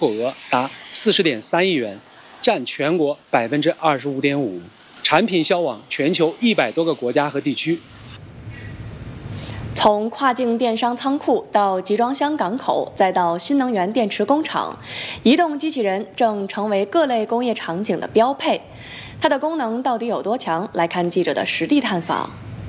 口额达40.3亿元，占全国25.5%，产品销往全球100多个国家和地区。 从跨境电商仓库到集装箱港口，再到新能源电池工厂，移动机器人正成为各类工业场景的标配。它的功能到底有多强？来看记者的实地探访。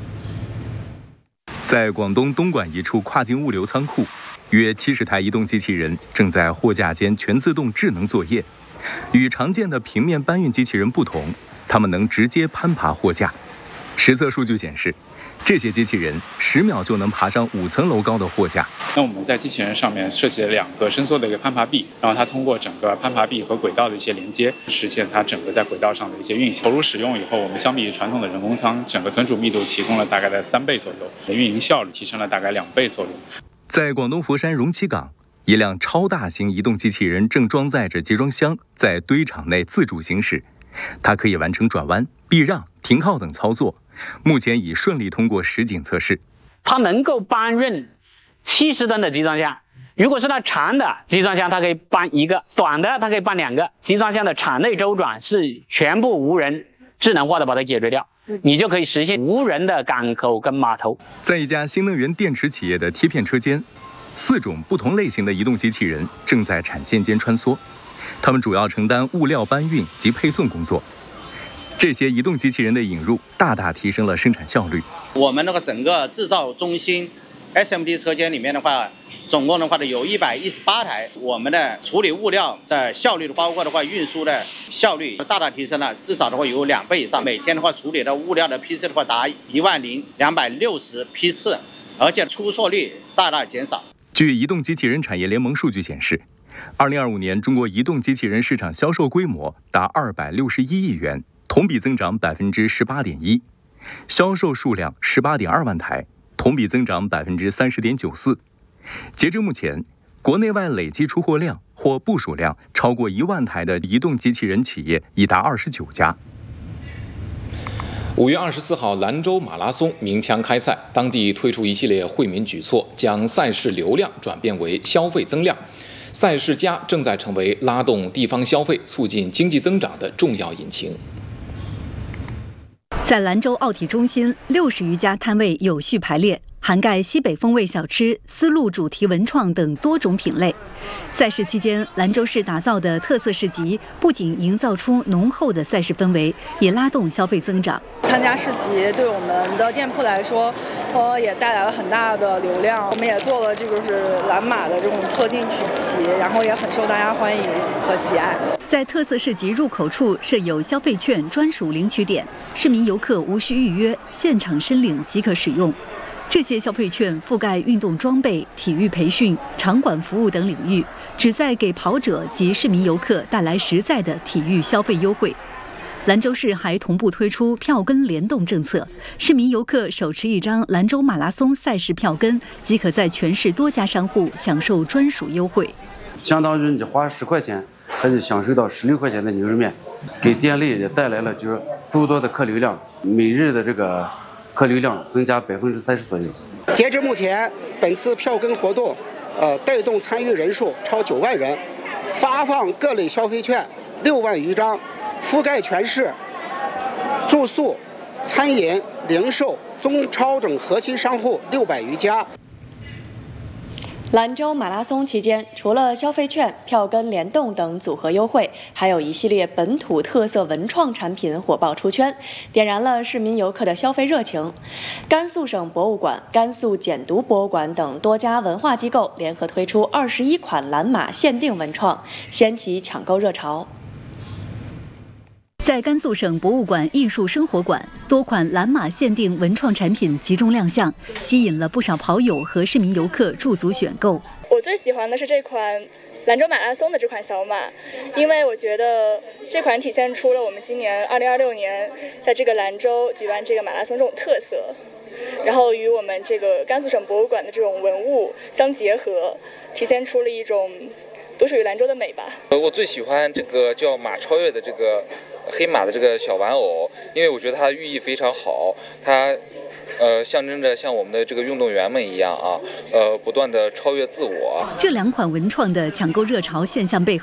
在广东东莞一处跨境物流仓库，约70台移动机器人正在货架间全自动智能作业。与常见的平面搬运机器人不同，它们能直接攀爬货架。实测数据显示，这些机器人10秒就能爬上5层楼高的货架。 那我们在机器人上面设计了2个伸缩的一个攀爬臂，然后它通过整个攀爬臂和轨道的一些连接，实现它整个在轨道上的一些运行。投入使用以后，我们相比于传统的人工仓，整个存储密度提供了大概在3倍左右，运营效率提升了大概2倍左右。 在广东佛山容七港，一辆超大型移动机器人正装载着集装箱在堆场内自主行驶，它可以完成转弯、避让、停靠等操作。目前已顺利通过实景测试。 它能够搬运70吨的集装箱，如果是它长的集装箱，它可以搬1个；短的它可以搬2个。集装箱的场内周转是全部无人智能化的把它解决掉，你就可以实现无人的港口跟码头。 在一家新能源电池企业的贴片车间，4种不同类型的移动机器人正在产线间穿梭，它们主要承担物料搬运及配送工作。这些移动机器人的引入，大大提升了生产效率。 我们那个整个制造中心 SMD 车间里面的话，总共的话有118台，我们的处理物料的效率，包括的话运输的效率大大提升了，至少的话有2倍以上。每天的话处理的物料的批次的话达10260批次，而且出错率大大减少。 据移动机器人产业联盟数据显示，2025年中国移动机器人市场销售规模达261亿元，同比增长18.1%，销售数量18.2万台，同比增长30.94%。截至目前，国内外累计出货量或部署量超过1万台的移动机器人企业已达29家。 5月24号，兰州马拉松鸣枪开赛，当地推出一系列惠民举措，将赛事流量转变为消费增量。赛事加正在成为拉动地方消费、促进经济增长的重要引擎。 在兰州奥体中心，60余家摊位有序排列，涵盖西北风味小吃、丝路主题文创等多种品类。赛事期间，兰州市打造的特色市集不仅营造出浓厚的赛事氛围，也拉动消费增长。 参加市集对我们的店铺来说，也带来了很大的流量。我们也做了就是蓝马的这种特定曲奇，然后也很受大家欢迎和喜爱。 在特色市集入口处设有消费券专属领取点，市民游客无需预约，现场申领即可使用。这些消费券覆盖运动装备、体育培训、场馆服务等领域，旨在给跑者及市民游客带来实在的体育消费优惠。兰州市还同步推出票根联动政策，市民游客手持一张兰州马拉松赛事票根，即可在全市多家商户享受专属优惠。 相当于你花10块钱，还是享受到16块钱的牛肉面，给店内也带来了就是诸多的客流量，每日的这个客流量增加30%左右。 截至目前，本次票根活动，带动参与人数超9万人，发放各类消费券6万余张，覆盖全市住宿、餐饮、零售、中超等核心商户600余家。 兰州马拉松期间，除了消费券、票根联动等组合优惠，还有一系列本土特色文创产品火爆出圈，点燃了市民游客的消费热情。甘肃省博物馆、甘肃简读博物馆等多家文化机构联合推出21款蓝马限定文创，掀起抢购热潮。 在甘肃省博物馆艺术生活馆，多款蓝马限定文创产品集中亮相，吸引了不少跑友和市民游客驻足选购。 我最喜欢的是这款兰州马拉松的这款小马，因为我觉得这款体现出了我们今年2026年在这个兰州举办这个马拉松这种特色，然后与我们这个甘肃省博物馆的这种文物相结合，体现出了一种独属于兰州的美吧。 我最喜欢这个叫马超越的这个黑马的这个小玩偶，因为我觉得它的寓意非常好，它象征着像我们的这个运动员们一样啊，不断的超越自我。 这2款文创的抢购热潮现象背后